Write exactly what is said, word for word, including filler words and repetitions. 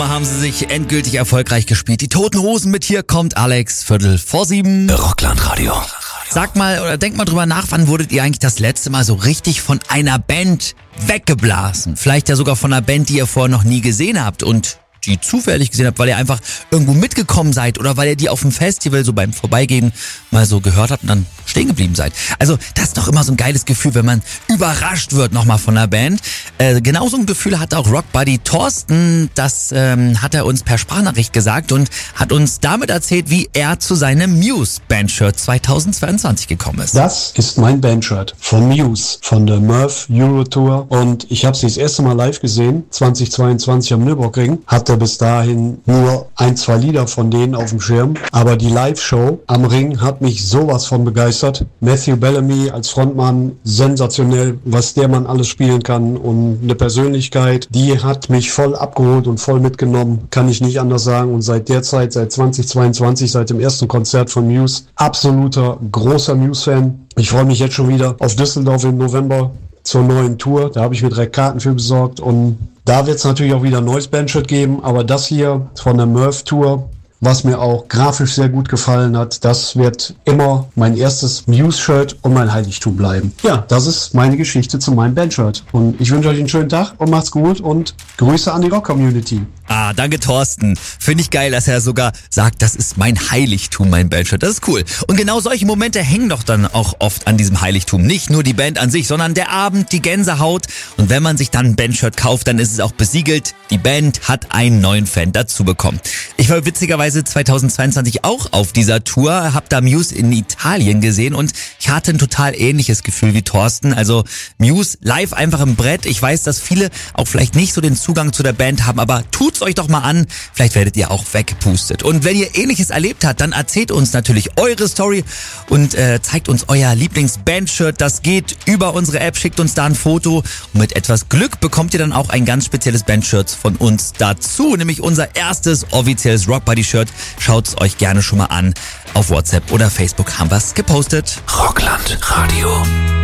Haben sie sich endgültig erfolgreich gespielt. Die Toten Hosen mit Hier kommt Alex, Viertel vor sieben. Rockland Radio. Sag mal oder denk mal drüber nach, wann wurdet ihr eigentlich das letzte Mal so richtig von einer Band weggeblasen? Vielleicht ja sogar von einer Band, die ihr vorher noch nie gesehen habt und die zufällig gesehen habt, weil ihr einfach irgendwo mitgekommen seid oder weil ihr die auf dem Festival so beim Vorbeigehen mal so gehört habt und dann stehen geblieben seid. Also das ist doch immer so ein geiles Gefühl, wenn man überrascht wird nochmal von einer Band. Äh, genauso ein Gefühl hat auch Rockbuddy Thorsten. Das ähm, hat er uns per Sprachnachricht gesagt und hat uns damit erzählt, wie er zu seinem Muse-Bandshirt zweitausendzweiundzwanzig gekommen ist. Das ist mein Bandshirt von Muse, von der Murph Euro Tour, und ich habe sie das erste Mal live gesehen, zweitausendzweiundzwanzig am Nürburgring. Hatte bis dahin nur ein, zwei Lieder von denen auf dem Schirm, aber die Live-Show am Ring hat mich sowas von begeistert. Matthew Bellamy als Frontmann, sensationell, was der Mann alles spielen kann, und eine Persönlichkeit, die hat mich voll abgeholt und voll mitgenommen, kann ich nicht anders sagen, und seit der Zeit, seit zweitausendzweiundzwanzig, seit dem ersten Konzert von Muse, absoluter großer Muse-Fan. Ich freue mich jetzt schon wieder auf Düsseldorf im November zur neuen Tour, da habe ich mir drei Karten für besorgt, und da wird es natürlich auch wieder ein neues Bandshirt geben, aber das hier von der Murph Tour, was mir auch grafisch sehr gut gefallen hat, das wird immer mein erstes Muse-Shirt und mein Heiligtum bleiben. Ja, das ist meine Geschichte zu meinem Bandshirt. Und ich wünsche euch einen schönen Tag und macht's gut und Grüße an die Rock-Community. Ah, danke Thorsten. Finde ich geil, dass er sogar sagt, das ist mein Heiligtum, mein Bandshirt. Das ist cool. Und genau solche Momente hängen doch dann auch oft an diesem Heiligtum. Nicht nur die Band an sich, sondern der Abend, die Gänsehaut. Und wenn man sich dann ein Bandshirt kauft, dann ist es auch besiegelt. Die Band hat einen neuen Fan dazu bekommen. Ich war witzigerweise zweitausendzweiundzwanzig auch auf dieser Tour, hab da Muse in Italien gesehen und ich hatte ein total ähnliches Gefühl wie Thorsten. Also Muse live einfach im Brett. Ich weiß, dass viele auch vielleicht nicht so den Zugang zu der Band haben, aber tut's euch doch mal an. Vielleicht werdet ihr auch weggepustet. Und wenn ihr Ähnliches erlebt habt, dann erzählt uns natürlich eure Story und äh, zeigt uns euer Lieblings-Band-Shirt. Das geht über unsere App, schickt uns da ein Foto und mit etwas Glück bekommt ihr dann auch ein ganz spezielles Band-Shirt von uns dazu, nämlich unser erstes offizielles Rockbuddy-Shirt. Schaut's euch gerne schon mal an. Auf WhatsApp oder Facebook haben wir's gepostet. Rockland Radio.